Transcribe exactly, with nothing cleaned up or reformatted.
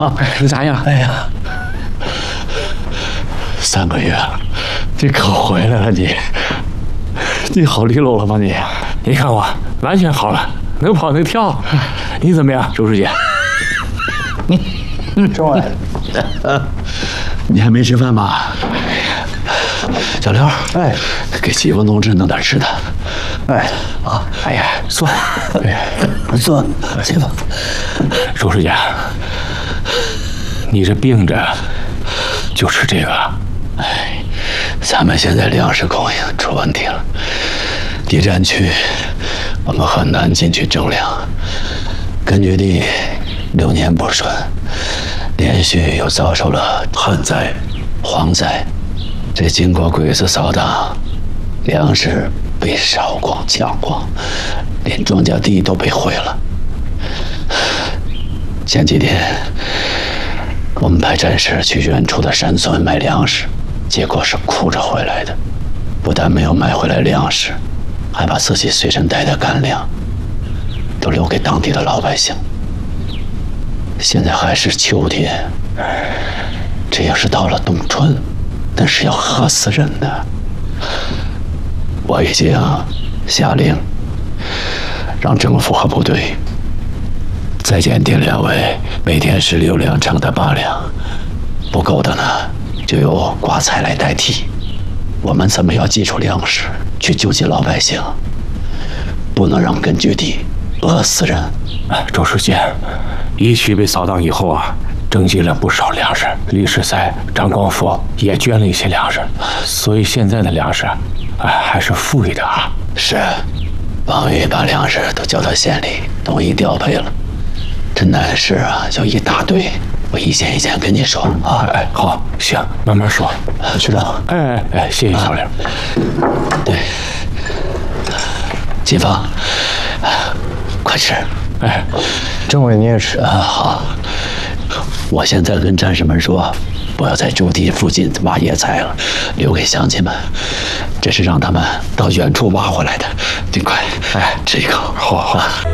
啊，你咋样？ 哎呀，三个月了，你可回来了你，你好利落了吗你？ 你看我完全好了，能跑能跳。你怎么样，周师姐？ 嗯，中伟，你还没吃饭吧？小刘，哎，给媳妇同志弄点吃的。哎，啊， 哎呀，坐， 哎，坐，媳妇。 周师姐，你这病着就吃这个？ 哎，咱们现在粮食供应出问题了，敌占区我们很难进去征粮，根据地流年不顺，连续又遭受了旱灾、蝗灾，这经过鬼子扫荡，粮食被烧光、抢光，连庄稼地都被毁了。前几天，我们派战士去远处的山村买粮食，结果是哭着回来的，不但没有买回来粮食，还把自己随身带的干粮都留给当地的老百姓。现在还是秋天，这要是到了冬春，那是要饿死人的。我已经下令，让政府和部队再检定两位，每天是六两乘的八两，不够的呢，就由瓜菜来代替。我们怎么要寄出粮食去救济老百姓？不能让根据地饿死人。 周师姐，一区被扫荡以后啊，征集了不少粮食，李世才、张光福也捐了一些粮食，所以现在的粮食，哎，还是富裕的啊。 是，王宇把粮食都交到县里，统一调配了。这难事啊，就一大堆，我一件一件跟你说啊。 哎，好，行，慢慢说。 知道。 哎哎哎，谢谢小刘。 对，金芳，快吃。 哎， 政委你也吃啊？好，我现在跟战士们说，不要在驻地附近挖野菜了，留给乡亲们。这是让他们到远处挖回来的，尽快，哎，吃一口。 好好。